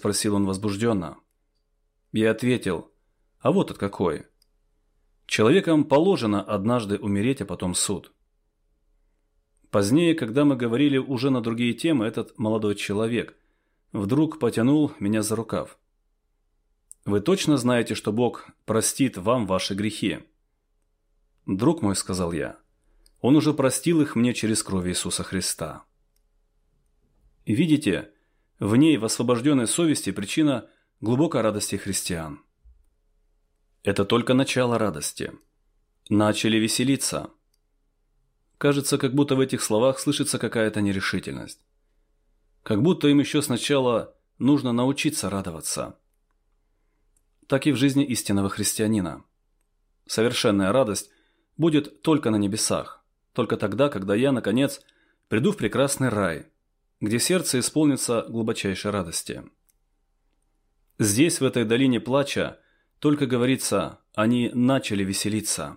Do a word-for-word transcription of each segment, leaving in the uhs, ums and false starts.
спросил он возбужденно. Я ответил: а вот от какой. Человекам положено однажды умереть, а потом суд. Позднее, когда мы говорили уже на другие темы, этот молодой человек вдруг потянул меня за рукав. «Вы точно знаете, что Бог простит вам ваши грехи?» «Друг мой», — сказал я, — «Он уже простил их мне через кровь Иисуса Христа». И видите, в ней, в освобожденной совести, причина глубокой радости христиан. Это только начало радости. Начали веселиться. Кажется, как будто в этих словах слышится какая-то нерешительность. Как будто им еще сначала нужно научиться радоваться. Так и в жизни истинного христианина. Совершенная радость будет только на небесах, только тогда, когда я, наконец, приду в прекрасный рай, где сердце исполнится глубочайшей радости. Здесь, в этой долине плача, только говорится, они начали веселиться.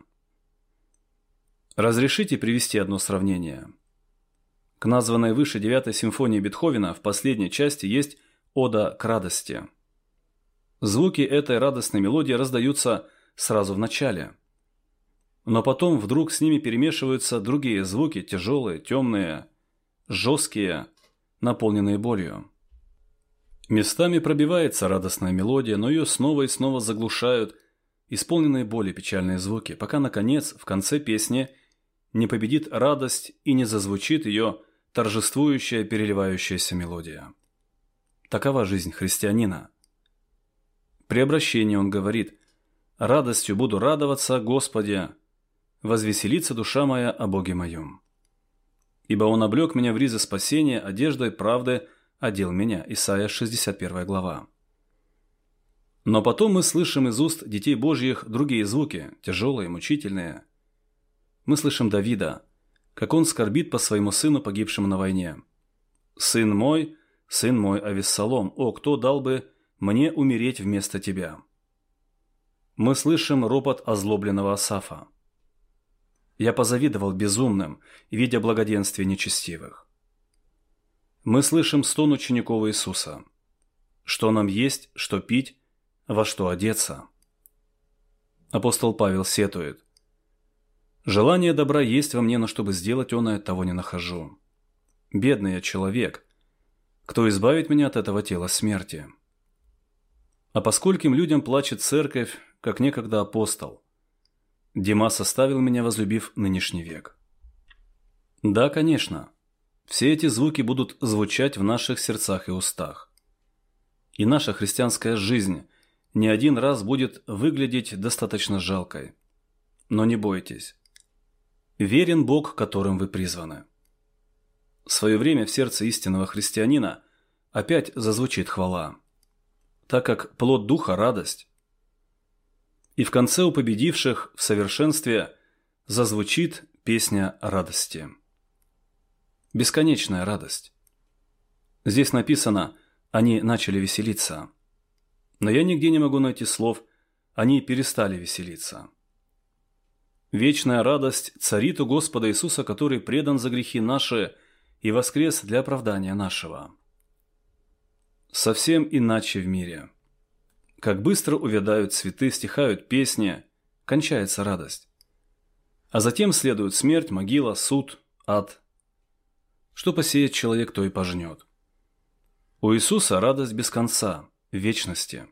Разрешите привести одно сравнение. К названной выше девятой симфонии Бетховена в последней части есть ода к радости. Звуки этой радостной мелодии раздаются сразу в начале. Но потом вдруг с ними перемешиваются другие звуки, тяжелые, темные, жесткие, наполненные болью. Местами пробивается радостная мелодия, но ее снова и снова заглушают исполненные боли печальные звуки, пока, наконец, в конце песни не победит радость и не зазвучит ее торжествующая, переливающаяся мелодия. Такова жизнь христианина. При обращении он говорит: «Радостью буду радоваться, Господи, возвеселится душа моя о Боге моем. Ибо Он облек меня в ризы спасения, одеждой правды одел меня». Исайя шестьдесят первая глава. Но потом мы слышим из уст детей Божьих другие звуки, тяжелые, мучительные. Мы слышим Давида, как он скорбит по своему сыну, погибшему на войне. «Сын мой, сын мой Авессалом, о, кто дал бы мне умереть вместо тебя?» Мы слышим ропот озлобленного Асафа. «Я позавидовал безумным, видя благоденствие нечестивых». Мы слышим стон учеников Иисуса. «Что нам есть, что пить, во что одеться?» Апостол Павел сетует: «Желание добра есть во мне, но чтобы сделать оно, того не нахожу. Бедный я человек, кто избавит меня от этого тела смерти?» А по скольким людям плачет церковь, как некогда апостол: «Демас оставил меня, возлюбив нынешний век». Да, конечно, все эти звуки будут звучать в наших сердцах и устах. И наша христианская жизнь не один раз будет выглядеть достаточно жалкой. Но не бойтесь. Верен Бог, которым вы призваны. В свое время в сердце истинного христианина опять зазвучит хвала, так как плод Духа – радость. И в конце у победивших в совершенстве зазвучит песня радости. Бесконечная радость. Здесь написано: «Они начали веселиться». Но я нигде не могу найти слов «они перестали веселиться». Вечная радость царит у Господа Иисуса, который предан за грехи наши и воскрес для оправдания нашего. Совсем иначе в мире. Как быстро увядают цветы, стихают песни, кончается радость. А затем следует смерть, могила, суд, ад. Что посеет человек, то и пожнет. У Иисуса радость без конца, в вечности.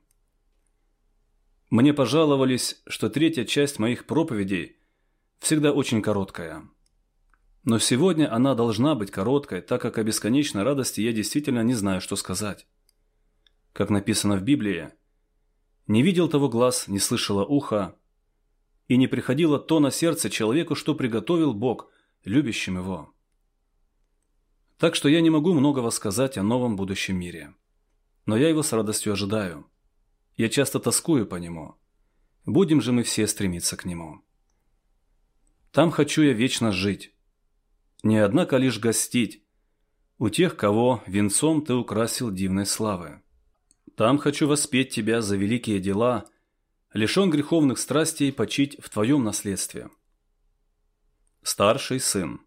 Мне пожаловались, что третья часть моих проповедей всегда очень короткая. Но сегодня она должна быть короткой, так как о бесконечной радости я действительно не знаю, что сказать. Как написано в Библии: «Не видел того глаз, не слышало ухо, и не приходило то на сердце человеку, что приготовил Бог любящим его». Так что я не могу многого сказать о новом будущем мире. Но я его с радостью ожидаю. Я часто тоскую по нему. Будем же мы все стремиться к нему. Там хочу я вечно жить, не однако лишь гостить у тех, кого венцом ты украсил дивной славы. Там хочу воспеть тебя за великие дела, лишен греховных страстей почить в твоем наследстве. Старший сын.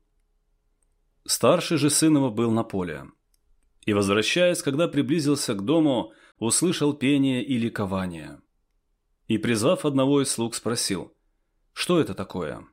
Старший же сын его был на поле. И, возвращаясь, когда приблизился к дому, услышал пение и ликование. И, призвав одного из слуг, спросил: «Что это такое?»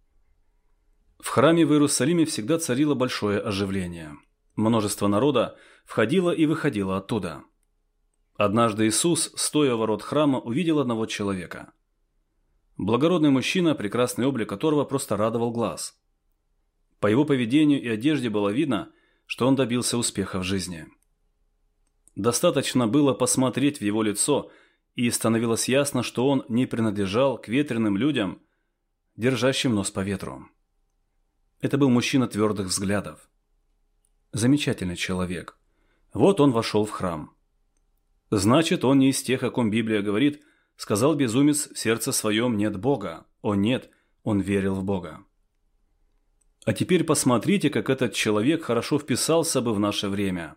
В храме в Иерусалиме всегда царило большое оживление. Множество народа входило и выходило оттуда. Однажды Иисус, стоя у ворот храма, увидел одного человека. Благородный мужчина, прекрасный облик которого просто радовал глаз. По его поведению и одежде было видно, что он добился успеха в жизни. Достаточно было посмотреть в его лицо, и становилось ясно, что он не принадлежал к ветреным людям, держащим нос по ветру. Это был мужчина твердых взглядов. Замечательный человек. Вот он вошел в храм. Значит, он не из тех, о ком Библия говорит: «Сказал безумец в сердце своем: нет Бога». О нет, он верил в Бога. А теперь посмотрите, как этот человек хорошо вписался бы в наше время.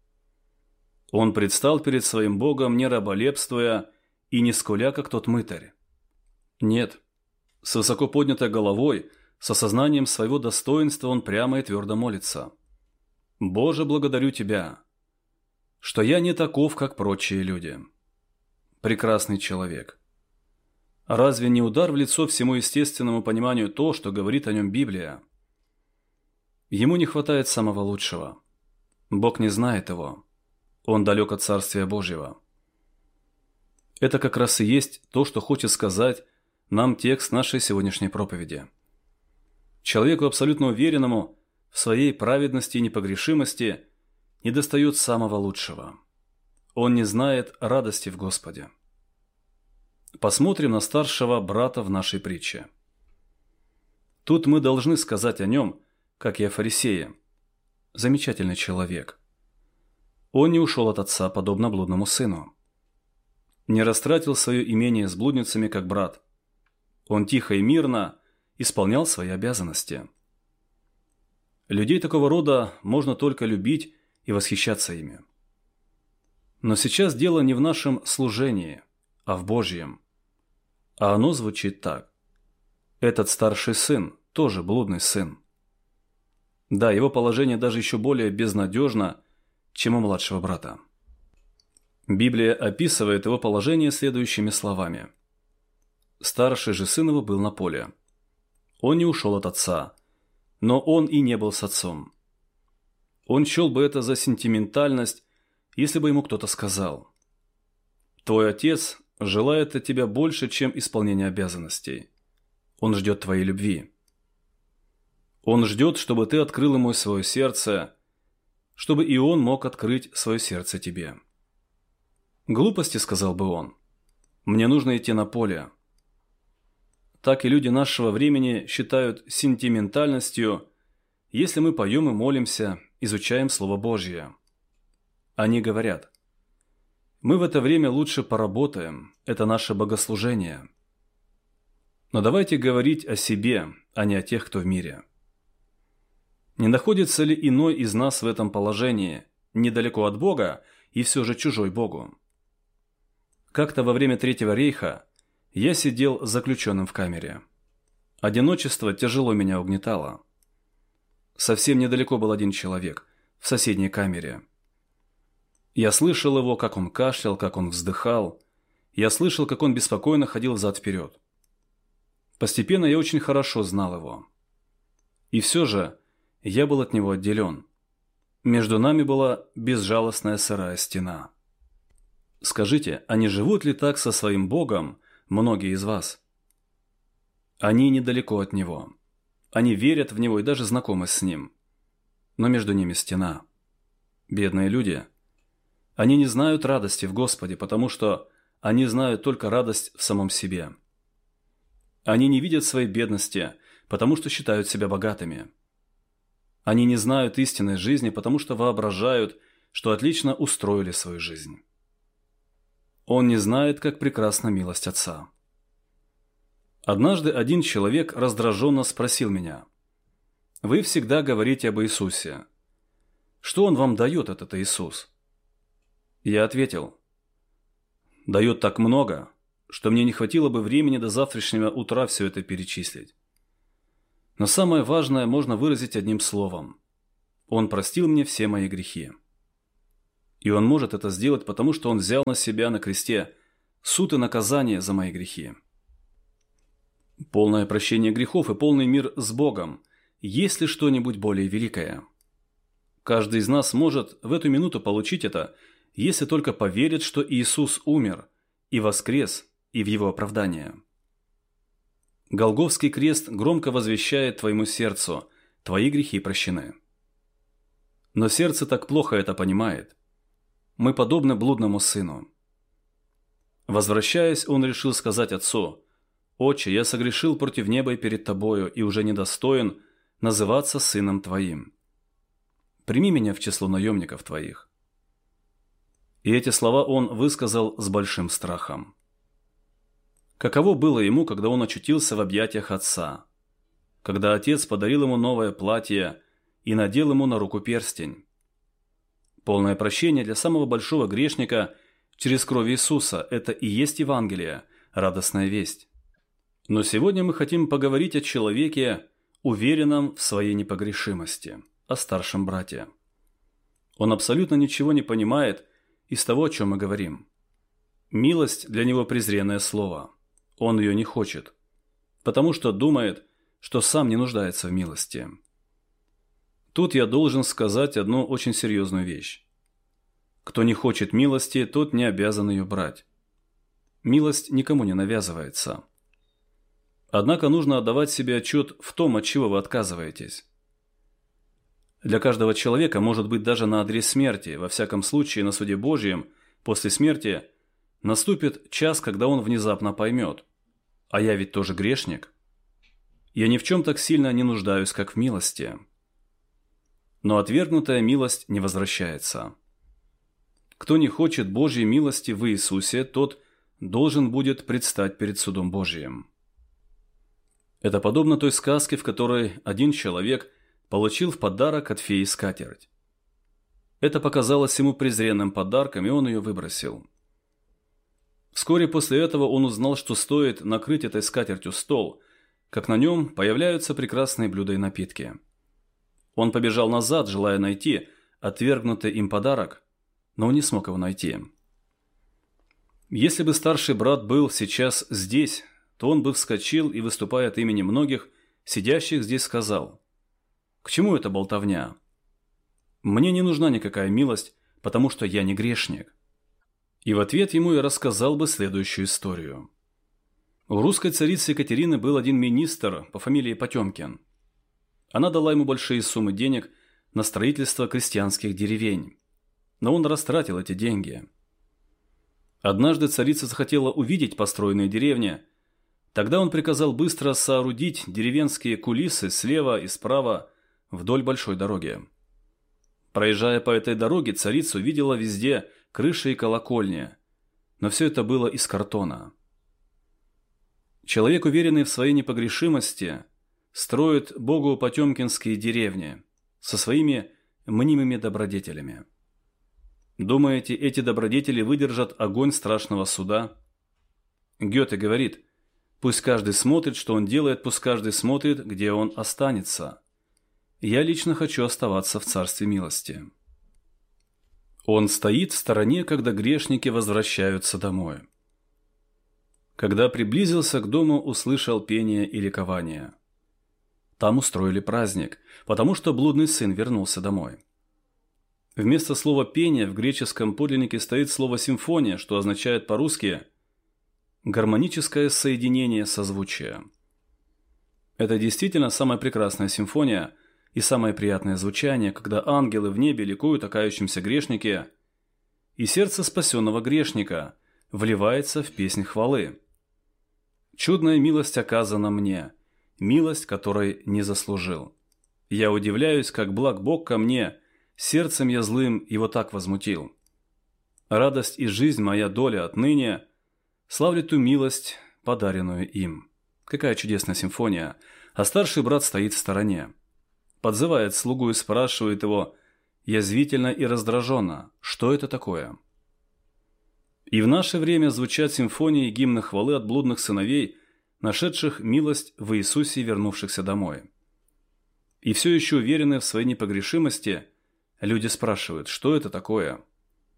Он предстал перед своим Богом, не раболепствуя и не скуля, как тот мытарь. Нет, с высоко поднятой головой, с осознанием своего достоинства он прямо и твердо молится: «Боже, благодарю Тебя, что я не таков, как прочие люди». Прекрасный человек. Разве не удар в лицо всему естественному пониманию то, что говорит о нем Библия? Ему не хватает самого лучшего. Бог не знает его. Он далек от Царствия Божьего. Это как раз и есть то, что хочет сказать нам текст нашей сегодняшней проповеди. Человеку абсолютно уверенному в своей праведности и непогрешимости недостает самого лучшего. Он не знает радости в Господе. Посмотрим на старшего брата в нашей притче. Тут мы должны сказать о нем, как и о фарисее: замечательный человек. Он не ушел от отца, подобно блудному сыну. Не растратил свое имение с блудницами, как брат. Он тихо и мирно исполнял свои обязанности. Людей такого рода можно только любить и восхищаться ими. Но сейчас дело не в нашем служении, а в Божьем. А оно звучит так: этот старший сын тоже блудный сын. Да, его положение даже еще более безнадежно, чем у младшего брата. Библия описывает его положение следующими словами: «Старший же сын его был на поле. Он не ушел от отца, но он и не был с отцом. Он счел бы это за сентиментальность, если бы ему кто-то сказал: твой отец желает от тебя больше, чем исполнение обязанностей. Он ждет твоей любви. Он ждет, чтобы ты открыл ему свое сердце, чтобы и он мог открыть свое сердце тебе. Глупости, сказал бы он, мне нужно идти на поле». Так и люди нашего времени считают сентиментальностью, если мы поем и молимся, изучаем Слово Божье. Они говорят: мы в это время лучше поработаем, это наше богослужение. Но давайте говорить о себе, а не о тех, кто в мире. Не находится ли иной из нас в этом положении, недалеко от Бога и все же чужой Богу? Как-то во время Третьего рейха я сидел заключенным в камере. Одиночество тяжело меня угнетало. Совсем недалеко был один человек, в соседней камере. Я слышал его, как он кашлял, как он вздыхал. Я слышал, как он беспокойно ходил взад-вперед. Постепенно я очень хорошо знал его. И все же я был от него отделен. Между нами была безжалостная сырая стена. Скажите, а не живут ли так со своим Богом многие из вас? Они недалеко от Него. Они верят в Него и даже знакомы с Ним. Но между ними стена. Бедные люди. Они не знают радости в Господе, потому что они знают только радость в самом себе. Они не видят своей бедности, потому что считают себя богатыми. Они не знают истинной жизни, потому что воображают, что отлично устроили свою жизнь. Он не знает, как прекрасна милость Отца. Однажды один человек раздраженно спросил меня: «Вы всегда говорите об Иисусе. Что Он вам дает, этот Иисус?» Я ответил: «Дает так много, что мне не хватило бы времени до завтрашнего утра все это перечислить. Но самое важное можно выразить одним словом: Он простил мне все мои грехи». И Он может это сделать, потому что Он взял на себя на кресте суд и наказание за мои грехи. Полное прощение грехов и полный мир с Богом. Есть ли что-нибудь более великое? Каждый из нас может в эту минуту получить это, если только поверит, что Иисус умер и воскрес, и в Его оправдание. Голгофский крест громко возвещает твоему сердцу: твои грехи прощены. Но сердце так плохо это понимает. Мы подобны блудному сыну. Возвращаясь, он решил сказать отцу: «Отче, я согрешил против неба и перед тобою, и уже недостоин называться сыном твоим. Прими меня в число наемников твоих». И эти слова он высказал с большим страхом. Каково было ему, когда он очутился в объятиях отца, когда отец подарил ему новое платье и надел ему на руку перстень. Полное прощение для самого большого грешника через кровь Иисуса – это и есть Евангелие, радостная весть. Но сегодня мы хотим поговорить о человеке, уверенном в своей непогрешимости, о старшем брате. Он абсолютно ничего не понимает из того, о чем мы говорим. Милость для него презренное слово. Он ее не хочет, потому что думает, что сам не нуждается в милости. Тут я должен сказать одну очень серьезную вещь. Кто не хочет милости, тот не обязан ее брать. Милость никому не навязывается. Однако нужно отдавать себе отчет в том, от чего вы отказываетесь. Для каждого человека, может быть, даже на адрес смерти, во всяком случае на суде Божьем, после смерти, наступит час, когда он внезапно поймет: а я ведь тоже грешник. Я ни в чем так сильно не нуждаюсь, как в милости. Но отвергнутая милость не возвращается. Кто не хочет Божьей милости в Иисусе, тот должен будет предстать перед судом Божьим. Это подобно той сказке, в которой один человек получил в подарок от феи скатерть. Это показалось ему презренным подарком, и он ее выбросил. Вскоре после этого он узнал, что стоит накрыть этой скатертью стол, как на нем появляются прекрасные блюда и напитки. Он побежал назад, желая найти отвергнутый им подарок, но он не смог его найти. Если бы старший брат был сейчас здесь, то он бы вскочил и, выступая от имени многих, сидящих здесь, сказал: «К чему эта болтовня? Мне не нужна никакая милость, потому что я не грешник». И в ответ ему я рассказал бы следующую историю. У русской царицы Екатерины был один министр по фамилии Потемкин. Она дала ему большие суммы денег на строительство крестьянских деревень, но он растратил эти деньги. Однажды царица захотела увидеть построенные деревни. Тогда он приказал быстро соорудить деревенские кулисы слева и справа вдоль большой дороги. Проезжая по этой дороге, царица увидела везде крыши и колокольни, но все это было из картона. Человек, уверенный в своей непогрешимости, строит Богу потемкинские деревни со своими мнимыми добродетелями. Думаете, эти добродетели выдержат огонь страшного суда? Гёте говорит: «Пусть каждый смотрит, что он делает, пусть каждый смотрит, где он останется. Я лично хочу оставаться в царстве милости». Он стоит в стороне, когда грешники возвращаются домой. Когда приблизился к дому, услышал пение и ликование. Там устроили праздник, потому что блудный сын вернулся домой. Вместо слова «пение» в греческом подлиннике стоит слово «симфония», что означает по-русски «гармоническое соединение созвучия». Это действительно самая прекрасная симфония и самое приятное звучание, когда ангелы в небе ликуют о кающемся грешнике, и сердце спасенного грешника вливается в песнь хвалы. «Чудная милость оказана мне, милость, которой не заслужил. Я удивляюсь, как благ Бог ко мне, сердцем я злым его так возмутил. Радость и жизнь моя доля отныне, славлю ту милость, подаренную им». Какая чудесная симфония, а старший брат стоит в стороне. Подзывает слугу и спрашивает его язвительно и раздраженно: что это такое? И в наше время звучат симфонии и гимны хвалы от блудных сыновей, нашедших милость в Иисусе и вернувшихся домой. И все еще уверенные в своей непогрешимости, люди спрашивают: что это такое?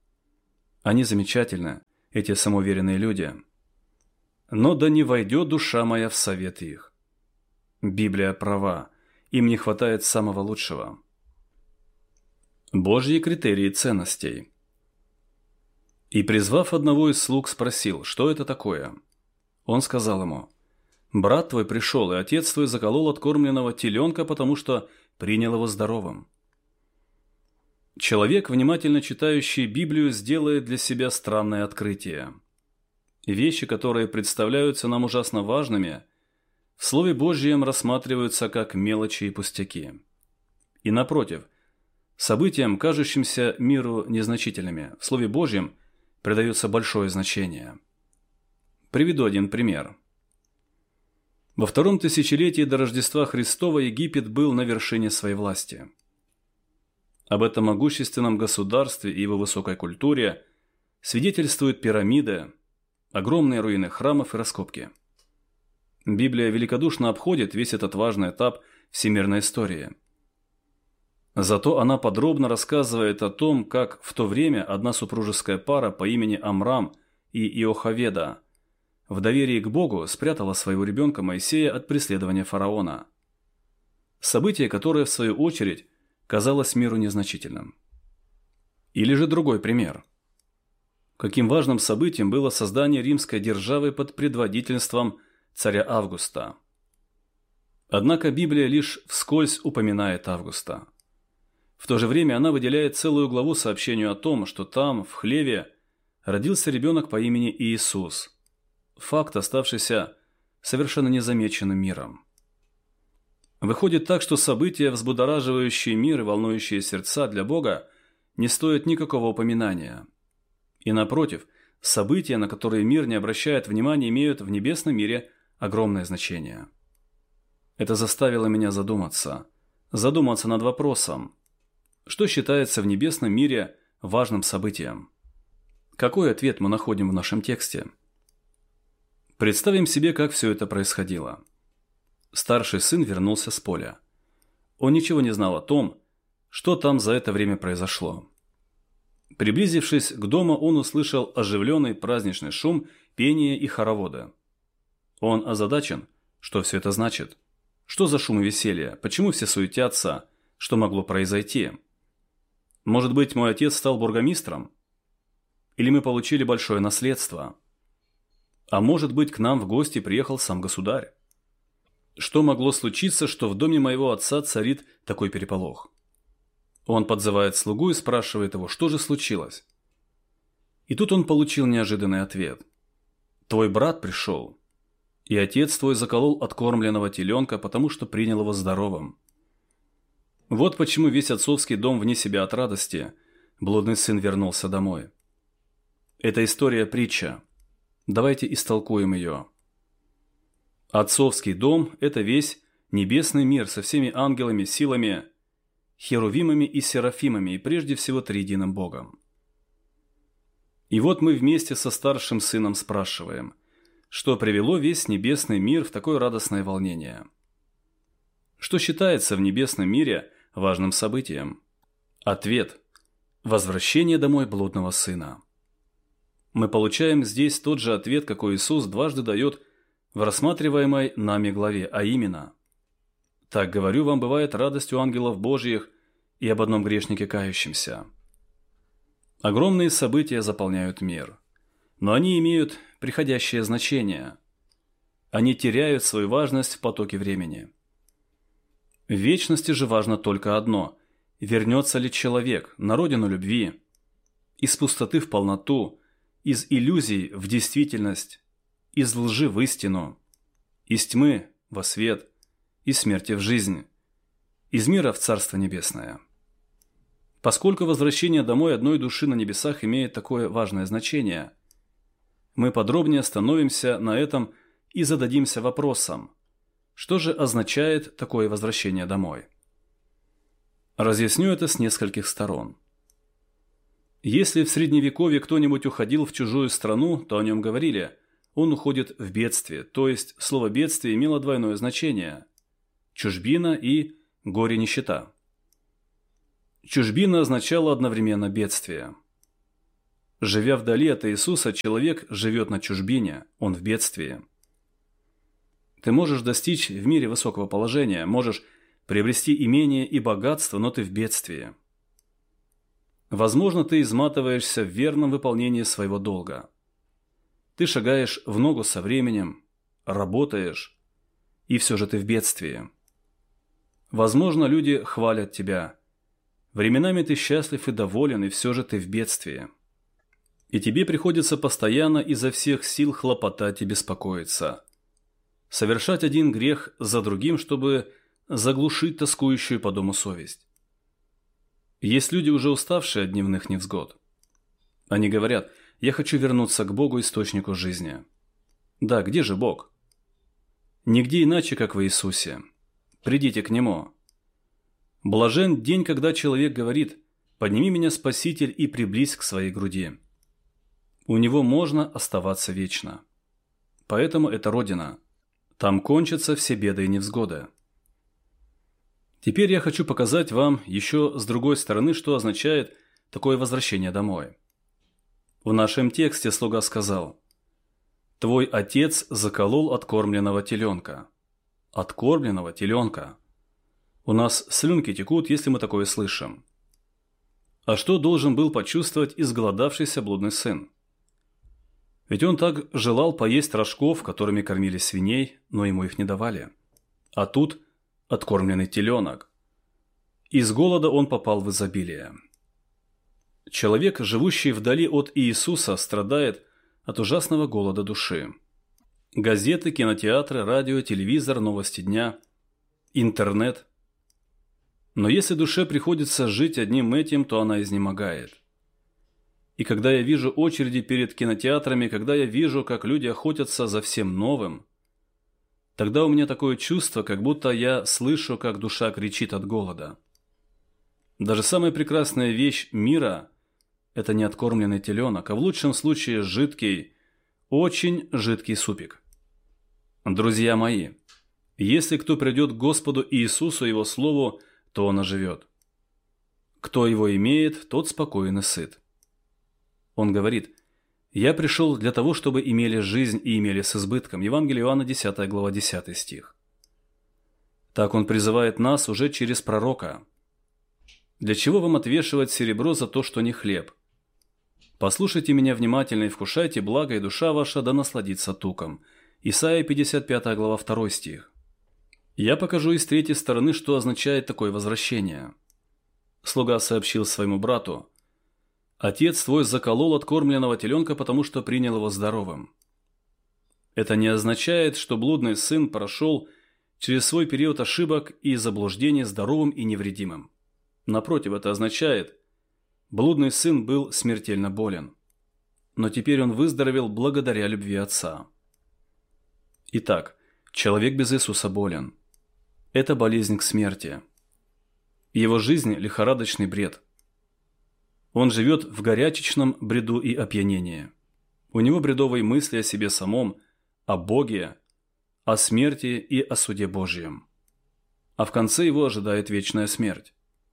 Они замечательны, эти самоуверенные люди. Но да не войдет душа моя в совет их. Библия права, им не хватает самого лучшего. Божьи критерии ценностей. И, призвав одного из слуг, спросил, что это такое. Он сказал ему: «Брат твой пришел, и отец твой заколол откормленного теленка, потому что принял его здоровым». Человек, внимательно читающий Библию, сделает для себя странное открытие. Вещи, которые представляются нам ужасно важными, в Слове Божьем рассматриваются как мелочи и пустяки. И напротив, событиям, кажущимся миру незначительными, в Слове Божьем придается большое значение. Приведу один пример. Во втором тысячелетии до Рождества Христова Египет был на вершине своей власти. Об этом могущественном государстве и его высокой культуре свидетельствуют пирамиды, огромные руины храмов и раскопки. Библия великодушно обходит весь этот важный этап всемирной истории. Зато она подробно рассказывает о том, как в то время одна супружеская пара по имени Амрам и Иохаведа в доверии к Богу спрятала своего ребенка Моисея от преследования фараона. Событие, которое, в свою очередь, казалось миру незначительным. Или же другой пример. Каким важным событием было создание римской державы под предводительством царя Августа. Однако Библия лишь вскользь упоминает Августа. В то же время она выделяет целую главу сообщению о том, что там, в хлеве, родился ребенок по имени Иисус. Факт, оставшийся совершенно незамеченным миром. Выходит так, что события, взбудораживающие мир и волнующие сердца для Бога, не стоят никакого упоминания. И напротив, события, на которые мир не обращает внимания, имеют в небесном мире огромное значение. Это заставило меня задуматься. Задуматься над вопросом, что считается в небесном мире важным событием? Какой ответ мы находим в нашем тексте? Представим себе, как все это происходило. Старший сын вернулся с поля. Он ничего не знал о том, что там за это время произошло. Приблизившись к дому, он услышал оживленный праздничный шум, пение и хороводы. Он озадачен, что все это значит. Что за шум и веселье? Почему все суетятся? Что могло произойти? Может быть, мой отец стал бургомистром? Или мы получили большое наследство? А может быть, к нам в гости приехал сам государь? Что могло случиться, что в доме моего отца царит такой переполох? Он подзывает слугу и спрашивает его, что же случилось? И тут он получил неожиданный ответ. Твой брат пришел, и отец твой заколол откормленного теленка, потому что принял его здоровым. Вот почему весь отцовский дом вне себя от радости. Блудный сын вернулся домой. Эта история притча. Давайте истолкуем ее. Отцовский дом – это весь небесный мир со всеми ангелами, силами, херувимами и серафимами, и прежде всего триединым Богом. И вот мы вместе со старшим сыном спрашиваем, что привело весь небесный мир в такое радостное волнение. Что считается в небесном мире важным событием? Ответ – возвращение домой блудного сына. Мы получаем здесь тот же ответ, какой Иисус дважды дает в рассматриваемой нами главе, а именно: «Так, говорю вам, бывает радость у ангелов Божьих и об одном грешнике кающемся». Огромные события заполняют мир, но они имеют приходящее значение. Они теряют свою важность в потоке времени. В вечности же важно только одно – вернется ли человек на родину любви, из пустоты в полноту, из иллюзий в действительность, из лжи в истину, из тьмы во свет, из смерти в жизнь, из мира в Царство Небесное. Поскольку возвращение домой одной души на небесах имеет такое важное значение, мы подробнее остановимся на этом и зададимся вопросом, что же означает такое возвращение домой. Разъясню это с нескольких сторон. Если в Средневековье кто-нибудь уходил в чужую страну, то о нем говорили: он уходит в бедствие, то есть слово «бедствие» имело двойное значение – чужбина и горе-нищета. Чужбина означала одновременно бедствие. Живя вдали от Иисуса, человек живет на чужбине, он в бедствии. Ты можешь достичь в мире высокого положения, можешь приобрести имение и богатство, но ты в бедствии. Возможно, ты изматываешься в верном выполнении своего долга. Ты шагаешь в ногу со временем, работаешь, и все же ты в бедствии. Возможно, люди хвалят тебя. Временами ты счастлив и доволен, и все же ты в бедствии. И тебе приходится постоянно изо всех сил хлопотать и беспокоиться. Совершать один грех за другим, чтобы заглушить тоскующую по дому совесть. Есть люди, уже уставшие от дневных невзгод. Они говорят: «Я хочу вернуться к Богу, источнику жизни». Да, где же Бог? Нигде иначе, как в Иисусе. Придите к Нему. Блажен день, когда человек говорит: «Подними меня, Спаситель, и приблизь к своей груди». У Него можно оставаться вечно. Поэтому это Родина. Там кончатся все беды и невзгоды. Теперь я хочу показать вам еще с другой стороны, что означает такое возвращение домой. В нашем тексте слуга сказал: «Твой отец заколол откормленного теленка». Откормленного теленка. У нас слюнки текут, если мы такое слышим. А что должен был почувствовать изголодавшийся блудный сын? Ведь он так желал поесть рожков, которыми кормили свиней, но ему их не давали. А тут откормленный теленок. Из голода он попал в изобилие. Человек, живущий вдали от Иисуса, страдает от ужасного голода души. Газеты, кинотеатры, радио, телевизор, новости дня, интернет. Но если душе приходится жить одним этим, то она изнемогает. И когда я вижу очереди перед кинотеатрами, когда я вижу, как люди охотятся за всем новым, тогда у меня такое чувство, как будто я слышу, как душа кричит от голода. Даже самая прекрасная вещь мира – это не откормленный теленок, а в лучшем случае жидкий, очень жидкий супик. Друзья мои, если кто придет к Господу Иисусу и Его Слову, то он оживет. Кто его имеет, тот спокоен и сыт. Он говорит: «Я пришел для того, чтобы имели жизнь и имели с избытком». Евангелие Иоанна, десятая глава, десятый стих. Так он призывает нас уже через пророка. «Для чего вам отвешивать серебро за то, что не хлеб? Послушайте меня внимательно и вкушайте благо, и душа ваша да насладится туком». Исайя, пятьдесят пятая глава, второй стих. Я покажу и с третьей стороны, что означает такое возвращение. Слуга сообщил своему брату: «Отец твой заколол откормленного теленка, потому что принял его здоровым». Это не означает, что блудный сын прошел через свой период ошибок и заблуждений здоровым и невредимым. Напротив, это означает, блудный сын был смертельно болен. Но теперь он выздоровел благодаря любви отца. Итак, человек без Иисуса болен. Это болезнь к смерти. Его жизнь – лихорадочный бред. Он живет в горячечном бреду и опьянении. У него бредовые мысли о себе самом, о Боге, о смерти и о суде Божьем. А в конце его ожидает вечная смерть.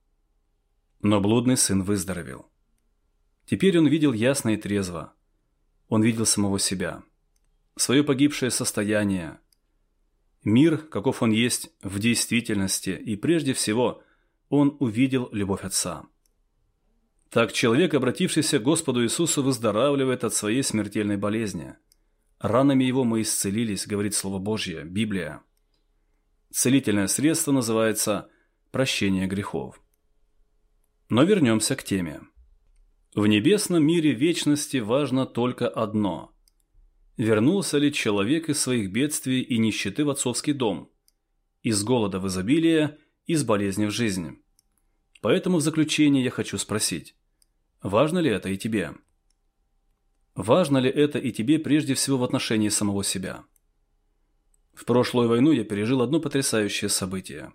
Но блудный сын выздоровел. Теперь он видел ясно и трезво. Он видел самого себя, свое погибшее состояние, мир, каков он есть в действительности, и прежде всего он увидел любовь Отца. Так человек, обратившийся к Господу Иисусу, выздоравливает от своей смертельной болезни. Ранами его мы исцелились, говорит Слово Божье, Библия. Целительное средство называется прощение грехов. Но вернемся к теме. В небесном мире вечности важно только одно – вернулся ли человек из своих бедствий и нищеты в отцовский дом, из голода в изобилие, из болезни в жизнь. Поэтому в заключение я хочу спросить, важно ли это и тебе? Важно ли это и тебе прежде всего в отношении самого себя? В прошлую войну я пережил одно потрясающее событие.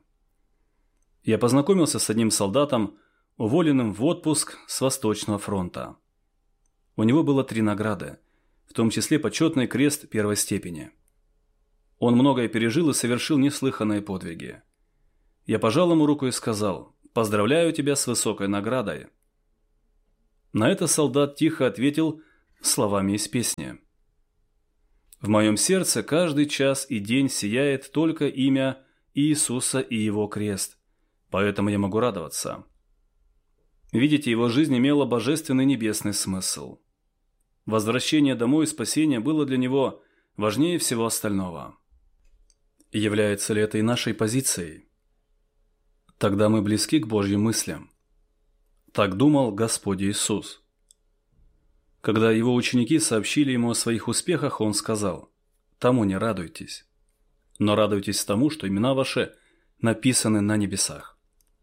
Я познакомился с одним солдатом, уволенным в отпуск с Восточного фронта. У него было три награды, в том числе почетный крест первой степени. Он многое пережил и совершил неслыханные подвиги. Я пожал ему руку и сказал: «Поздравляю тебя с высокой наградой». На это солдат тихо ответил словами из песни. «В моем сердце каждый час и день сияет только имя Иисуса и Его крест, поэтому я могу радоваться». Видите, его жизнь имела божественный небесный смысл. Возвращение домой и спасение было для него важнее всего остального. Является ли это и нашей позицией? Тогда мы близки к Божьим мыслям. Так думал Господь Иисус. Когда его ученики сообщили ему о своих успехах, он сказал: «Тому не радуйтесь, но радуйтесь тому, что имена ваши написаны на небесах».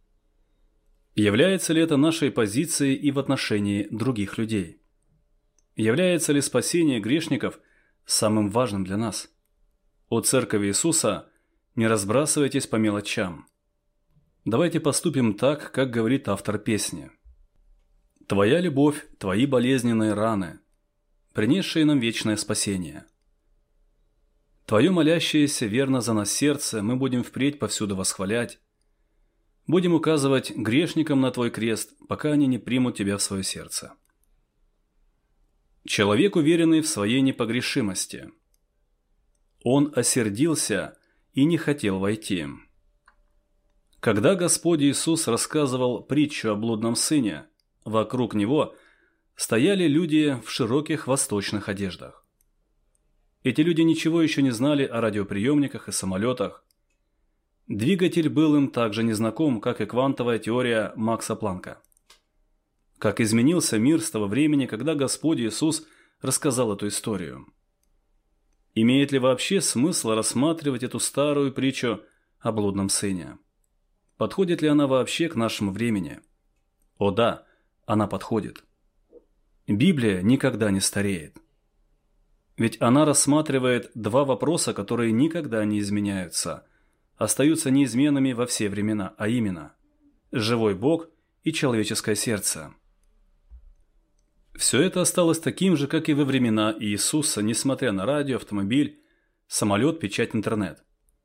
Является ли это нашей позицией и в отношении других людей? Является ли спасение грешников самым важным для нас? О Церкви Иисуса, не разбрасывайтесь по мелочам. Давайте поступим так, как говорит автор песни. «Твоя любовь, твои болезненные раны, принесшие нам вечное спасение. Твое молящееся верно за нас сердце мы будем впредь повсюду восхвалять. Будем указывать грешникам на твой крест, пока они не примут тебя в свое сердце». Человек, уверенный в своей непогрешимости. Он осердился и не хотел войти. Когда Господь Иисус рассказывал притчу о блудном сыне, вокруг него стояли люди в широких восточных одеждах. Эти люди ничего еще не знали о радиоприемниках и самолетах. Двигатель был им так же незнаком, как и квантовая теория Макса Планка. Как изменился мир с того времени, когда Господь Иисус рассказал эту историю? Имеет ли вообще смысл рассматривать эту старую притчу о блудном сыне? Подходит ли она вообще к нашему времени? О да, она подходит. Библия никогда не стареет. Ведь она рассматривает два вопроса, которые никогда не изменяются, остаются неизменными во все времена, а именно живой Бог и человеческое сердце. Все это осталось таким же, как и во времена Иисуса, несмотря на радио, автомобиль, самолет, печать, интернет.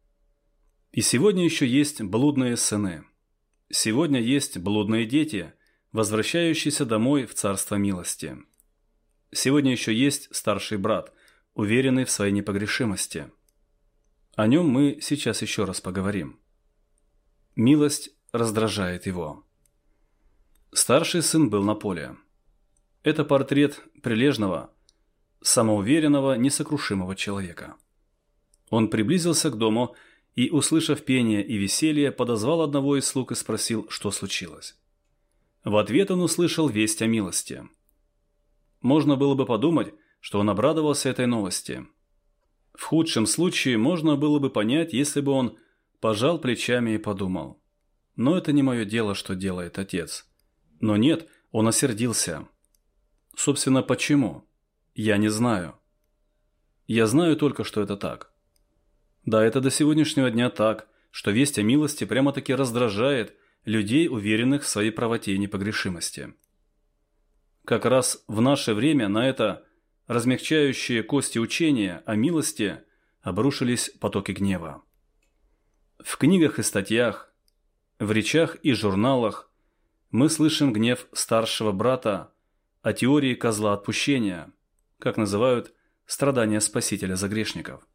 И сегодня еще есть блудные сыны. Сегодня есть блудные дети, возвращающиеся домой в царство милости. Сегодня еще есть старший брат, уверенный в своей непогрешимости. О нем мы сейчас еще раз поговорим. Милость раздражает его. Старший сын был на поле. Это портрет прилежного, самоуверенного, несокрушимого человека. Он приблизился к дому и, услышав пение и веселье, подозвал одного из слуг и спросил, что случилось. В ответ он услышал весть о милости. Можно было бы подумать, что он обрадовался этой новости. В худшем случае можно было бы понять, если бы он пожал плечами и подумал: «Но это не мое дело, что делает отец». Но нет, он осердился. Собственно, почему? Я не знаю. Я знаю только, что это так. Да, это до сегодняшнего дня так, что весть о милости прямо-таки раздражает людей, уверенных в своей правоте и непогрешимости. Как раз в наше время на это размягчающие кости учения о милости обрушились потоки гнева. В книгах и статьях, в речах и журналах мы слышим гнев старшего брата о теории козла отпущения, как называют страдания Спасителя за грешников.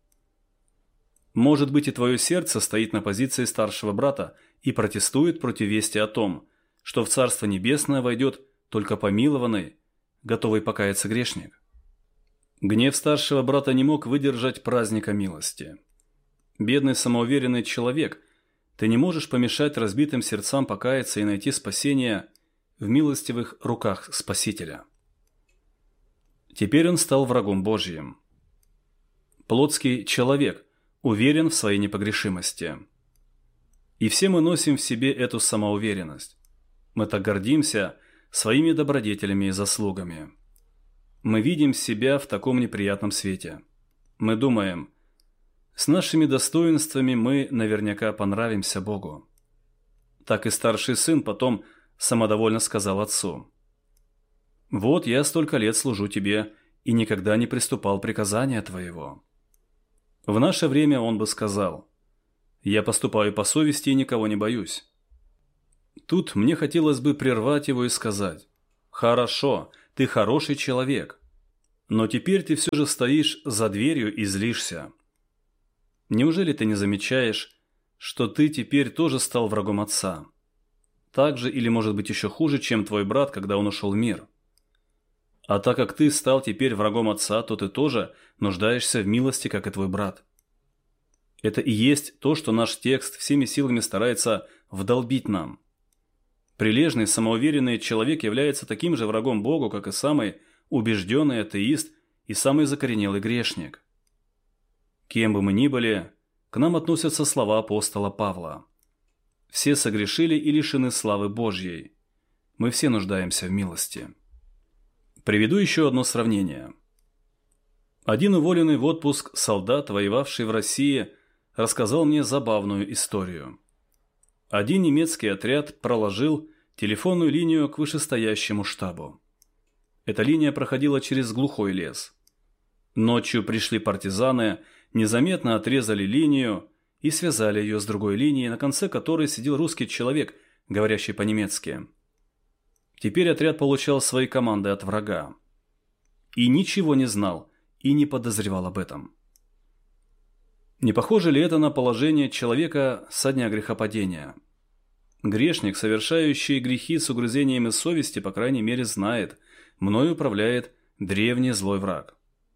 Может быть, и твое сердце стоит на позиции старшего брата и протестует против вести о том, что в Царство Небесное войдет только помилованный, готовый покаяться грешник. Гнев старшего брата не мог выдержать праздника милости. Бедный самоуверенный человек, ты не можешь помешать разбитым сердцам покаяться и найти спасение в милостивых руках Спасителя. Теперь он стал врагом Божьим. Плотский человек уверен в своей непогрешимости. И все мы носим в себе эту самоуверенность. Мы так гордимся своими добродетелями и заслугами. Мы видим себя в таком неприятном свете. Мы думаем: с нашими достоинствами мы наверняка понравимся Богу. Так и старший сын потом самодовольно сказал отцу: «Вот я столько лет служу тебе и никогда не приступал приказания твоего». В наше время он бы сказал: «Я поступаю по совести и никого не боюсь». Тут мне хотелось бы прервать его и сказать: Хорошо, ты хороший человек. Но теперь ты все же стоишь за дверью и злишься. Неужели ты не замечаешь, что ты теперь тоже стал врагом отца? Так же или, может быть, еще хуже, чем твой брат, когда он ушел в мир. А так как ты стал теперь врагом отца, то ты тоже нуждаешься в милости, как и твой брат. Это и есть то, что наш текст всеми силами старается вдолбить нам. Прилежный, самоуверенный человек является таким же врагом Богу, как и самый убежденный атеист и самый закоренелый грешник. Кем бы мы ни были, к нам относятся слова апостола Павла. Все согрешили и лишены славы Божьей. Мы все нуждаемся в милости. Приведу еще одно сравнение. Один уволенный в отпуск солдат, воевавший в России, рассказал мне забавную историю. Один немецкий отряд проложил телефонную линию к вышестоящему штабу. Эта линия проходила через глухой лес. Ночью пришли партизаны, незаметно отрезали линию и связали ее с другой линией, на конце которой сидел русский человек, говорящий по-немецки. Теперь отряд получал свои команды от врага. И ничего не знал, и не подозревал об этом. Не похоже ли это на положение человека со дня грехопадения? Грешник, совершающий грехи с угрызениями совести, по крайней мере, знает, мною управляет древний злой враг.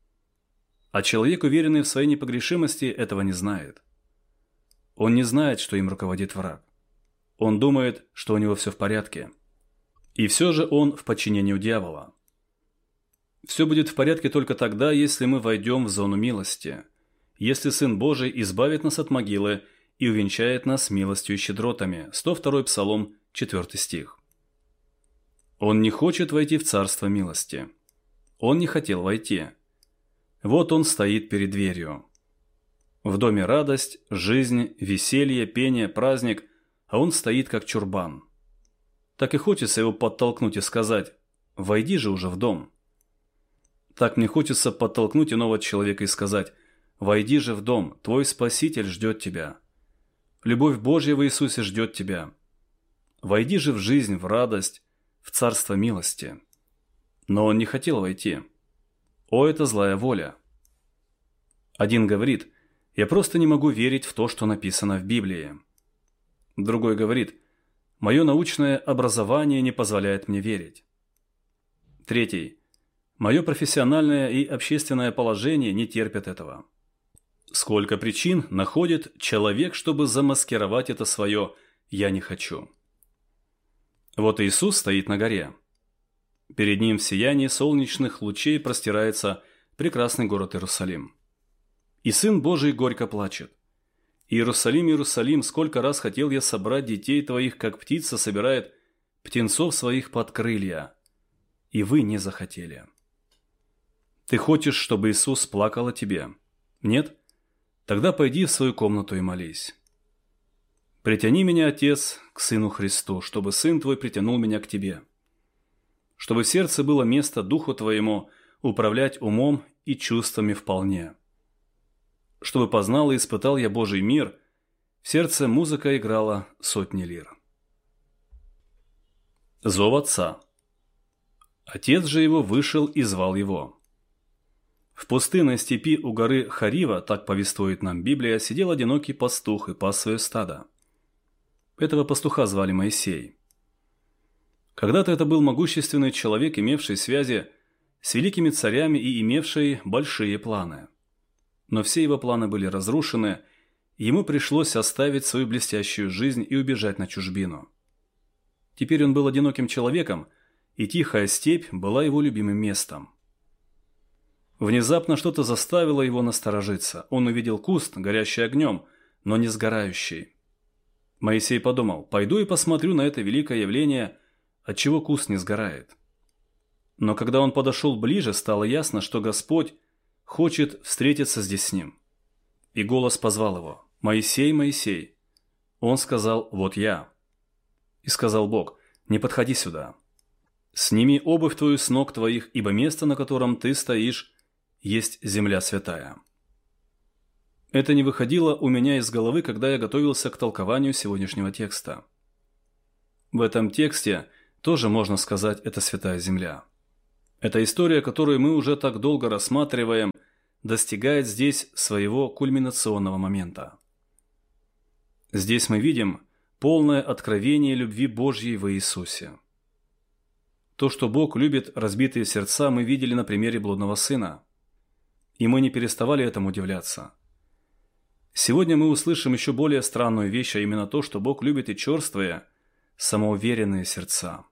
А человек, уверенный в своей непогрешимости, этого не знает. Он не знает, что им руководит враг. Он думает, что у него все в порядке. И все же он в подчинении у дьявола. Все будет в порядке только тогда, если мы войдем в зону милости, если Сын Божий избавит нас от могилы и увенчает нас милостью и щедротами. сто второй Псалом, четвёртый стих. Он не хочет войти в царство милости. Он не хотел войти. Вот он стоит перед дверью. В доме радость, жизнь, веселье, пение, праздник, а он стоит как чурбан. Так и хочется его подтолкнуть и сказать: «Войди же уже в дом». Так мне хочется подтолкнуть иного человека и сказать: «Войди же в дом, твой Спаситель ждет тебя. Любовь Божья в Иисусе ждет тебя. Войди же в жизнь, в радость, в царство милости». Но он не хотел войти. О, это злая воля. Один говорит: «Я просто не могу верить в то, что написано в Библии». Другой говорит: «Мое научное образование не позволяет мне верить». Третий: «Мое профессиональное и общественное положение не терпят этого». Сколько причин находит человек, чтобы замаскировать это свое «я не хочу». Вот Иисус стоит на горе. Перед ним в сиянии солнечных лучей простирается прекрасный город Иерусалим. И Сын Божий горько плачет: «Иерусалим, Иерусалим, сколько раз хотел я собрать детей твоих, как птица собирает птенцов своих под крылья, и вы не захотели». Ты хочешь, чтобы Иисус плакал о тебе? Нет? Тогда пойди в свою комнату и молись. «Притяни меня, Отец, к Сыну Христу, чтобы Сын Твой притянул меня к Тебе. Чтобы в сердце было место Духу Твоему управлять умом и чувствами вполне. Чтобы познал и испытал я Божий мир, в сердце музыка играла сотни лир». Зов отца. Отец же его вышел и звал его. В пустынной степи у горы Харива, так повествует нам Библия, сидел одинокий пастух и пас свое стадо. Этого пастуха звали Моисей. Когда-то это был могущественный человек, имевший связи с великими царями и имевший большие планы. Но все его планы были разрушены, и ему пришлось оставить свою блестящую жизнь и убежать на чужбину. Теперь он был одиноким человеком, и тихая степь была его любимым местом. Внезапно что-то заставило его насторожиться. Он увидел куст, горящий огнем, но не сгорающий. Моисей подумал: пойду и посмотрю на это великое явление, отчего куст не сгорает. Но когда он подошел ближе, стало ясно, что Господь хочет встретиться здесь с ним. И голос позвал его: «Моисей, Моисей». Он сказал: «Вот я». И сказал Бог: «Не подходи сюда. Сними обувь твою с ног твоих, ибо место, на котором ты стоишь, есть земля святая». Это не выходило у меня из головы, когда я готовился к толкованию сегодняшнего текста. В этом тексте тоже можно сказать, это Святая Земля. Эта история, которую мы уже так долго рассматриваем, достигает здесь своего кульминационного момента. Здесь мы видим полное откровение любви Божьей во Иисусе. То, что Бог любит разбитые сердца, мы видели на примере блудного сына. И мы не переставали этому удивляться. Сегодня мы услышим еще более странную вещь, а именно то, что Бог любит и черствые, самоуверенные сердца.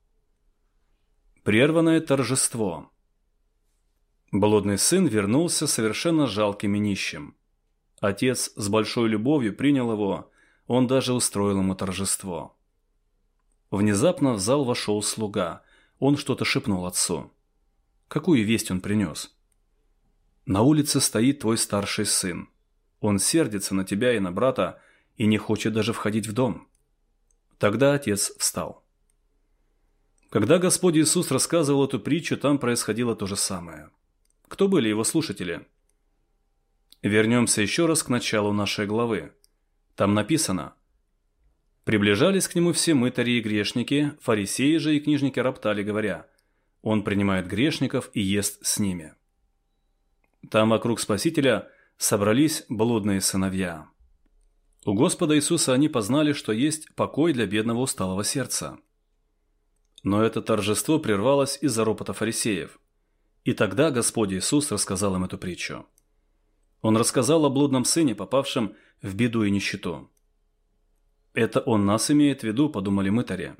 Прерванное торжество. Блудный сын вернулся совершенно жалким и нищим. Отец с большой любовью принял его, он даже устроил ему торжество. Внезапно в зал вошел слуга. Он что-то шепнул отцу. Какую весть он принес? На улице стоит твой старший сын. Он сердится на тебя и на брата и не хочет даже входить в дом. Тогда отец встал. Когда Господь Иисус рассказывал эту притчу, там происходило то же самое. Кто были его слушатели? Вернемся еще раз к началу нашей главы. Там написано: «Приближались к нему все мытари и грешники, фарисеи же и книжники роптали, говоря: он принимает грешников и ест с ними». Там вокруг Спасителя собрались блудные сыновья. У Господа Иисуса они познали, что есть покой для бедного усталого сердца. Но это торжество прервалось из-за ропота фарисеев. И тогда Господь Иисус рассказал им эту притчу. Он рассказал о блудном сыне, попавшем в беду и нищету. «Это он нас имеет в виду», – подумали мытари.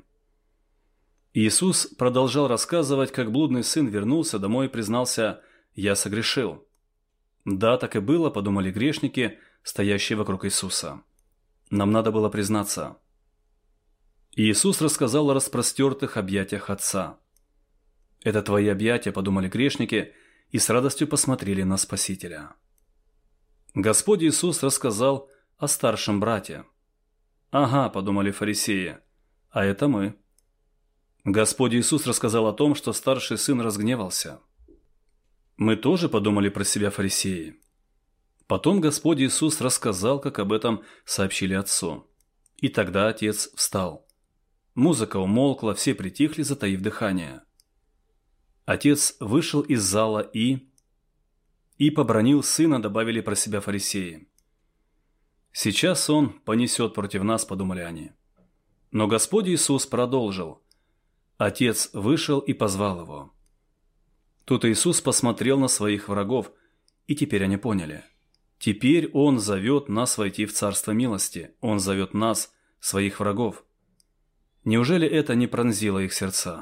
Иисус продолжал рассказывать, как блудный сын вернулся домой и признался: «Я согрешил». «Да, так и было», – подумали грешники, стоящие вокруг Иисуса. «Нам надо было признаться». Иисус рассказал о распростертых объятиях Отца. «Это твои объятия», – подумали грешники, и с радостью посмотрели на Спасителя. Господь Иисус рассказал о старшем брате. «Ага», – подумали фарисеи, – «а это мы». Господь Иисус рассказал о том, что старший сын разгневался. Мы тоже подумали про себя фарисеи. Потом Господь Иисус рассказал, как об этом сообщили Отцу. И тогда Отец встал. Музыка умолкла, все притихли, затаив дыхание. Отец вышел из зала и... И побранил сына, добавили про себя фарисеи. «Сейчас он понесет против нас», – подумали они. Но Господь Иисус продолжил. Отец вышел и позвал его. Тут Иисус посмотрел на своих врагов, и теперь они поняли. Теперь Он зовет нас войти в Царство милости. Он зовет нас, своих врагов. Неужели это не пронзило их сердца?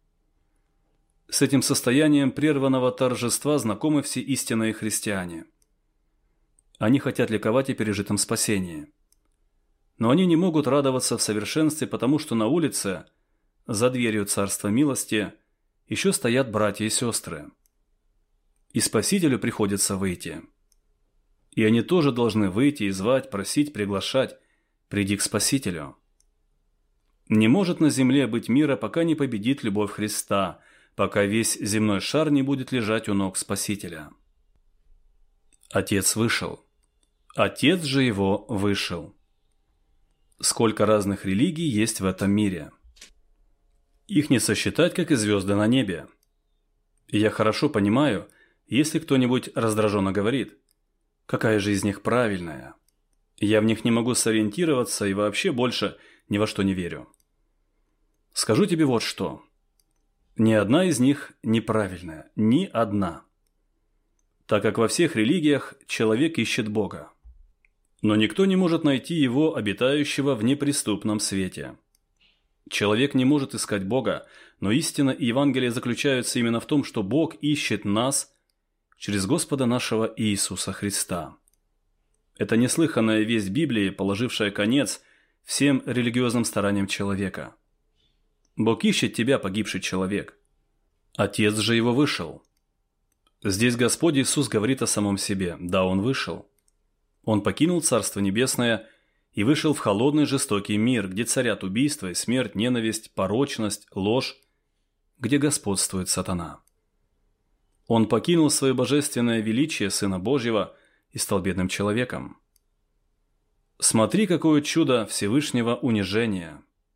С этим состоянием прерванного торжества знакомы все истинные христиане. Они хотят ликовать о пережитом спасении. Но они не могут радоваться в совершенстве, потому что на улице, за дверью Царства милости, еще стоят братья и сестры. И Спасителю приходится выйти. И они тоже должны выйти и звать, просить, приглашать: «Приди к Спасителю». Не может на земле быть мира, пока не победит любовь Христа, пока весь земной шар не будет лежать у ног Спасителя. Отец вышел. Отец же его вышел. Сколько разных религий есть в этом мире. Их не сосчитать, как и звезды на небе. И я хорошо понимаю, если кто-нибудь раздраженно говорит: какая же из них правильная? Я в них не могу сориентироваться и вообще больше ни во что не верю. Скажу тебе вот что. Ни одна из них неправильная. Ни одна. Так как во всех религиях человек ищет Бога. Но никто не может найти Его, обитающего в неприступном свете. Человек не может искать Бога, но истина и Евангелие заключаются именно в том, что Бог ищет нас через Господа нашего Иисуса Христа. Это неслыханная весть Библии, положившая конец всем религиозным стараниям человека. Бог ищет тебя, погибший человек. Отец же его вышел. Здесь Господь Иисус говорит о самом себе. Да, Он вышел. Он покинул Царство Небесное и вышел в холодный жестокий мир, где царят убийство и смерть, ненависть, порочность, ложь, где господствует сатана. Он покинул свое божественное величие Сына Божьего и стал бедным человеком. Смотри, какое чудо Всевышнего унижения.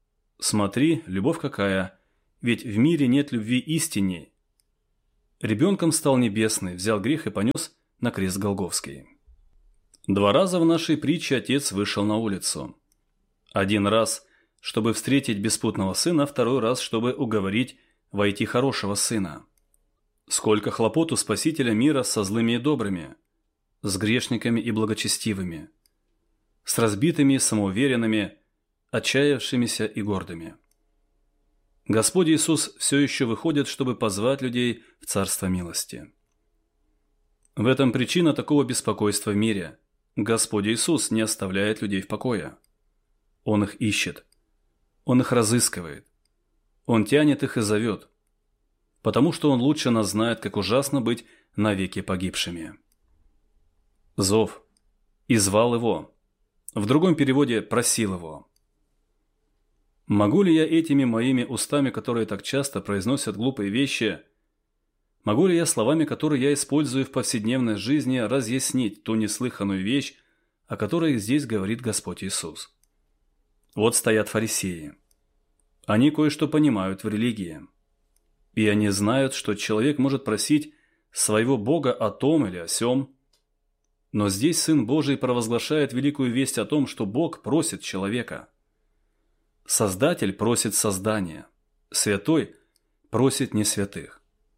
Смотри, любовь какая, ведь в мире нет любви истинней. Ребенком стал небесный, взял грех и понес на крест Голгофский. Два раза в нашей притче отец вышел на улицу. Один раз, чтобы встретить беспутного сына, второй раз, чтобы уговорить войти хорошего сына. Сколько хлопот у Спасителя мира со злыми и добрыми, с грешниками и благочестивыми, с разбитыми и самоуверенными, отчаявшимися и гордыми. Господь Иисус все еще выходит, чтобы позвать людей в царство милости. В этом причина такого беспокойства в мире. Господь Иисус не оставляет людей в покое. Он их ищет. Он их разыскивает. Он тянет их и зовет. Потому что Он лучше нас знает, как ужасно быть навеки погибшими. Зов. И звал его. В другом переводе просил его. Могу ли я этими моими устами, которые так часто произносят глупые вещи, могу ли я словами, которые я использую в повседневной жизни, разъяснить ту неслыханную вещь, о которой здесь говорит Господь Иисус? Вот стоят фарисеи. Они кое-что понимают в религии. И они знают, что человек может просить своего Бога о том или о сём. Но здесь Сын Божий провозглашает великую весть о том, что Бог просит человека. Создатель просит создания. Святой просит не святых.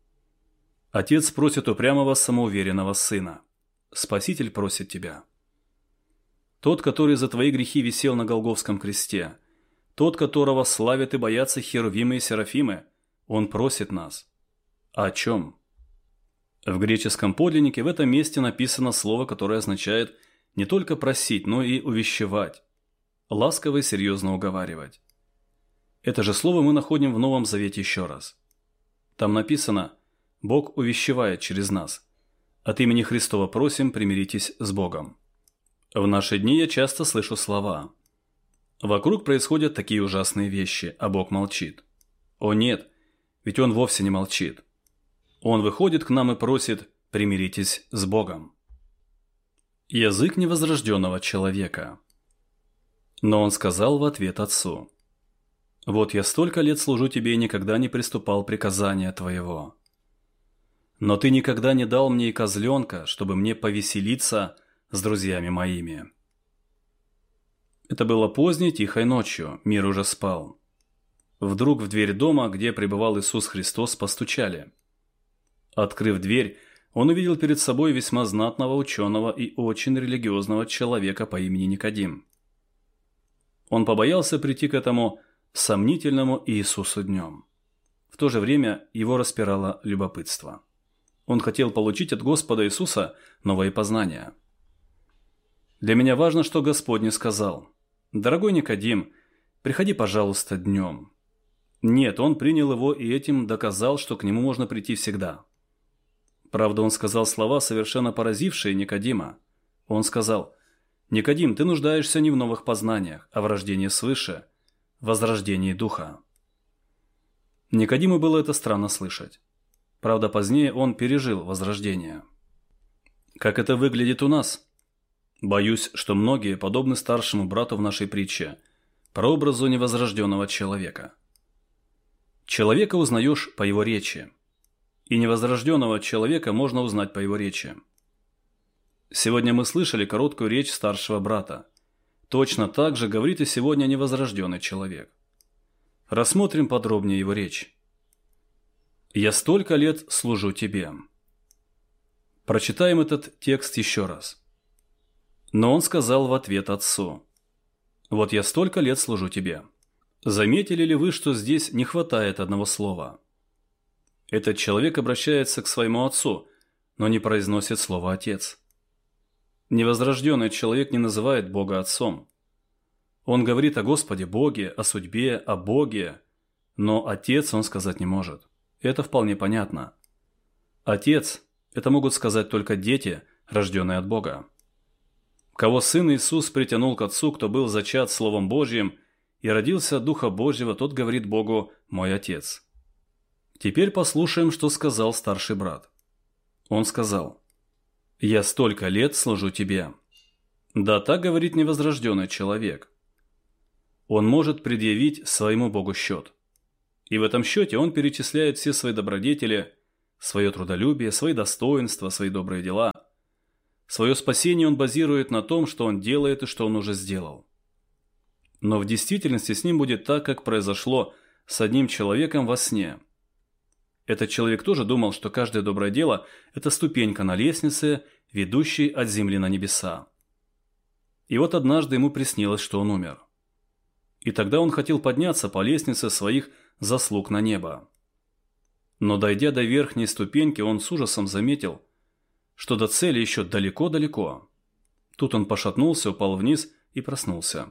Отец просит упрямого самоуверенного сына. Спаситель просит тебя. Тот, который за твои грехи висел на Голгофском кресте, тот, которого славят и боятся херувимы и серафимы, он просит нас. О чем? В греческом подлиннике в этом месте написано слово, которое означает не только просить, но и увещевать, ласково и серьезно уговаривать. Это же слово мы находим в Новом Завете еще раз. Там написано: Бог увещевает через нас. От имени Христова просим, примиритесь с Богом. В наши дни я часто слышу слова: вокруг происходят такие ужасные вещи, а Бог молчит. О нет, ведь Он вовсе не молчит. Он выходит к нам и просит: примиритесь с Богом. Язык невозрожденного человека. Но он сказал в ответ отцу: «Вот я столько лет служу тебе и никогда не приступал приказания твоего. Но ты никогда не дал мне и козленка, чтобы мне повеселиться с друзьями моими». Это было поздней тихой ночью, мир уже спал. Вдруг в дверь дома, где пребывал Иисус Христос, постучали. Открыв дверь, он увидел перед собой весьма знатного ученого и очень религиозного человека по имени Никодим. Он побоялся прийти к этому сомнительному Иисусу днем. В то же время его распирало любопытство. Он хотел получить от Господа Иисуса новые познания. Для меня важно, что Господь не сказал: «Дорогой Никодим, приходи, пожалуйста, днем». Нет, он принял его и этим доказал, что к нему можно прийти всегда. Правда, он сказал слова, совершенно поразившие Никодима. Он сказал: «Никодим, ты нуждаешься не в новых познаниях, а в рождении свыше, возрождении духа». Никодиму было это странно слышать. Правда, позднее он пережил возрождение. Как это выглядит у нас? Боюсь, что многие подобны старшему брату в нашей притче, прообразу невозрожденного человека. Человека узнаешь по его речи, и невозрожденного человека можно узнать по его речи. Сегодня мы слышали короткую речь старшего брата. Точно так же говорит и сегодня невозрожденный человек. Рассмотрим подробнее его речь. «Я столько лет служу тебе». Прочитаем этот текст еще раз. Но он сказал в ответ отцу: «Вот я столько лет служу тебе». Заметили ли вы, что здесь не хватает одного слова? Этот человек обращается к своему отцу, но не произносит слово «отец». Невозрожденный человек не называет Бога отцом. Он говорит о Господе Боге, о судьбе, о Боге, но отец он сказать не может. Это вполне понятно. Отец – это могут сказать только дети, рожденные от Бога. Кого Сын Иисус притянул к Отцу, кто был зачат Словом Божьим и родился от Духа Божьего, тот говорит Богу: «Мой Отец». Теперь послушаем, что сказал старший брат. Он сказал: «Я столько лет служу тебе». Да, так говорит невозрожденный человек. он может предъявить своему Богу счет. И в этом счете он перечисляет все свои добродетели, свое трудолюбие, свои достоинства, свои добрые дела. Свое спасение он базирует на том, что он делает и что он уже сделал. Но в действительности с ним будет так, как произошло с одним человеком во сне. Этот человек тоже думал, что каждое доброе дело – это ступенька на лестнице, ведущей от земли на небеса. И вот однажды ему приснилось, что он умер. И тогда он хотел подняться по лестнице своих заслуг на небо. Но дойдя до верхней ступеньки, он с ужасом заметил, что до цели еще далеко-далеко. Тут он пошатнулся, упал вниз и проснулся.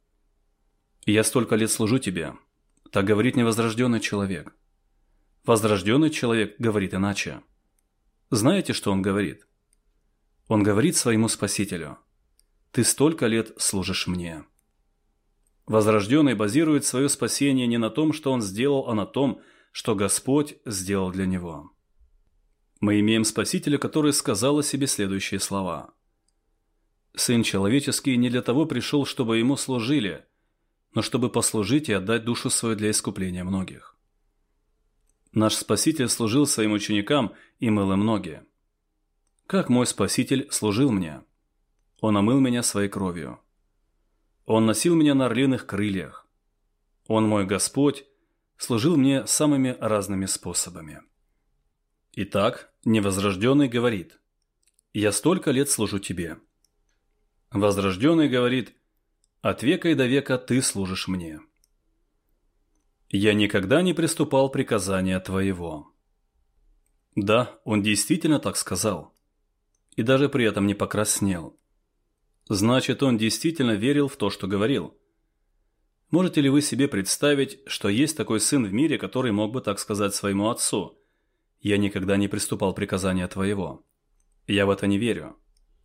«Я столько лет служу тебе», – так говорит невозрожденный человек. Возрожденный человек говорит иначе. Знаете, что он говорит? Он говорит своему Спасителю: «Ты столько лет служишь мне». Возрожденный базирует свое спасение не на том, что он сделал, а на том, что Господь сделал для него. Мы имеем Спасителя, который сказал о себе следующие слова: «Сын человеческий не для того пришел, чтобы ему служили, но чтобы послужить и отдать душу свою для искупления многих». Наш Спаситель служил своим ученикам и мыл им ноги. Как мой Спаситель служил мне? Он омыл меня своей кровью. Он носил меня на орлиных крыльях. Он, мой Господь, служил мне самыми разными способами. Итак, невозрожденный говорит: «Я столько лет служу тебе». Возрожденный говорит: «От века и до века ты служишь мне». «Я никогда не приступал приказания твоего». Да, он действительно так сказал. И даже при этом не покраснел. Значит, он действительно верил в то, что говорил. Можете ли вы себе представить, что есть такой сын в мире, который мог бы так сказать своему отцу: «Я никогда не приступал приказания твоего»? Я в это не верю.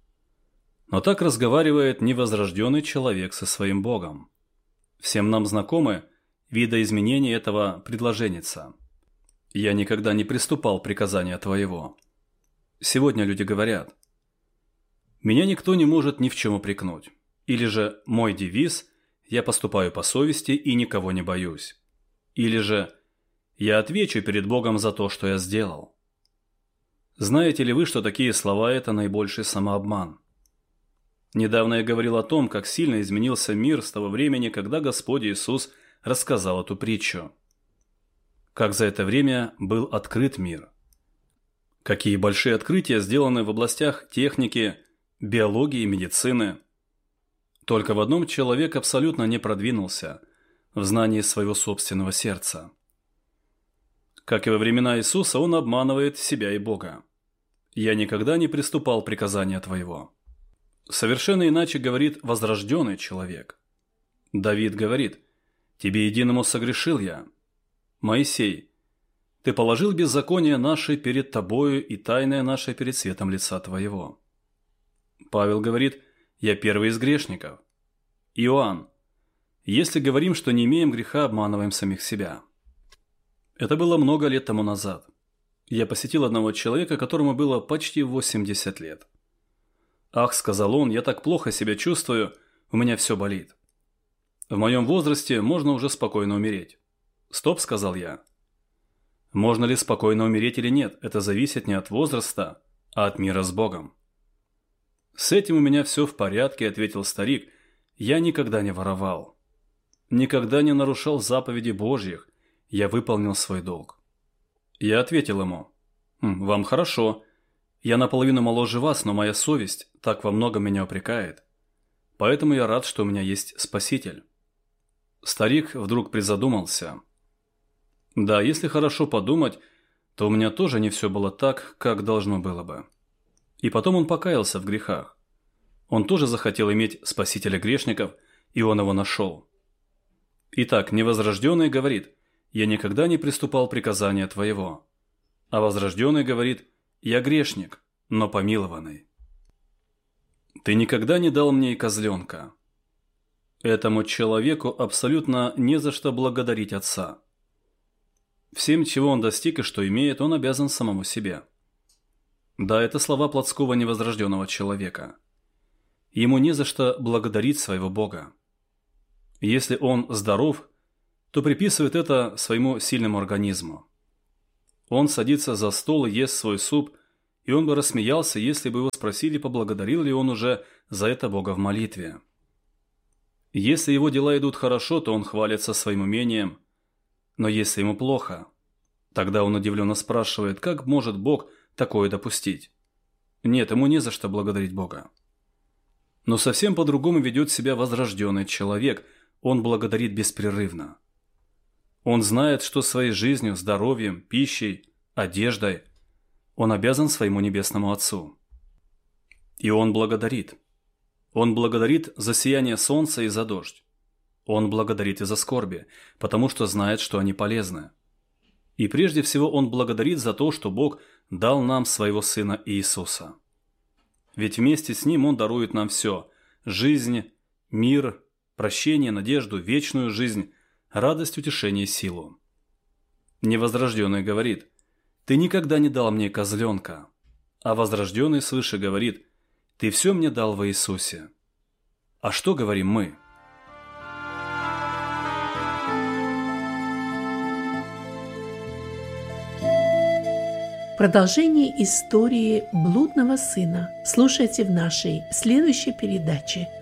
Но так разговаривает невозрожденный человек со своим Богом. Всем нам знакомы видоизменения этого предложенница: «Я никогда не приступал приказания твоего». Сегодня люди говорят: «Меня никто не может ни в чем упрекнуть». Или же мой девиз: «Я поступаю по совести и никого не боюсь». Или же «Я отвечу перед Богом за то, что я сделал». Знаете ли вы, что такие слова – это наибольший самообман? Недавно я говорил о том, как сильно изменился мир с того времени, когда Господь Иисус рассказал эту притчу. Как за это время был открыт мир. Какие большие открытия сделаны в областях техники, биологии и медицины. Только в одном человек абсолютно не продвинулся – в знании своего собственного сердца. Как и во времена Иисуса, он обманывает себя и Бога. «Я никогда не приступал приказания твоего». Совершенно иначе говорит возрожденный человек. Давид говорит: «Тебе единому согрешил я». Моисей: «Ты положил беззаконие наше перед тобою и тайное наше перед светом лица твоего». Павел говорит: «Я первый из грешников». Иоанн: «Если говорим, что не имеем греха, обманываем самих себя». Это было много лет тому назад. Я посетил одного человека, которому было почти восемьдесят лет. «Ах, — сказал он, — я так плохо себя чувствую, у меня все болит. В моем возрасте можно уже спокойно умереть». «Стоп, — сказал я. Можно ли спокойно умереть или нет, это зависит не от возраста, а от мира с Богом». «С этим у меня все в порядке, — ответил старик, — я никогда не воровал. Никогда не нарушал заповеди Божьих, я выполнил свой долг». Я ответил ему: «Вам хорошо. Я наполовину моложе вас, но моя совесть так во многом меня упрекает. Поэтому я рад, что у меня есть Спаситель». Старик вдруг призадумался. Да, если хорошо подумать, то у меня тоже не все было так, как должно было бы. И потом он покаялся в грехах. Он тоже захотел иметь Спасителя грешников, и он его нашел. Итак, невозрожденный говорит: «Я никогда не приступал приказания твоего». А возрожденный говорит: «Я грешник, но помилованный». «Ты никогда не дал мне и козленка». Этому человеку абсолютно не за что благодарить Отца. Всем, чего он достиг и что имеет, он обязан самому себе. Да, это слова плотского невозрожденного человека. Ему не за что благодарить своего Бога. Если он здоров, то приписывает это своему сильному организму. Он садится за стол и ест свой суп, и он бы рассмеялся, если бы его спросили, поблагодарил ли он уже за это Бога в молитве. Если его дела идут хорошо, то он хвалится своим умением, но если ему плохо, тогда он удивленно спрашивает, как может Бог такое допустить? Нет, ему не за что благодарить Бога. Но совсем по-другому ведет себя возрожденный человек, он благодарит беспрерывно. Он знает, что своей жизнью, здоровьем, пищей, одеждой он обязан своему Небесному Отцу. И он благодарит. Он благодарит за сияние солнца и за дождь. Он благодарит и за скорби, потому что знает, что они полезны. И прежде всего он благодарит за то, что Бог дал нам своего Сына Иисуса. Ведь вместе с Ним Он дарует нам все – жизнь, мир, прощение, надежду, вечную жизнь, радость, утешение и силу. Невозрожденный говорит: «Ты никогда не дал мне козленка», а возрожденный свыше говорит: «Ты все мне дал во Иисусе». А что говорим мы? Продолжение истории блудного сына слушайте в нашей следующей передаче.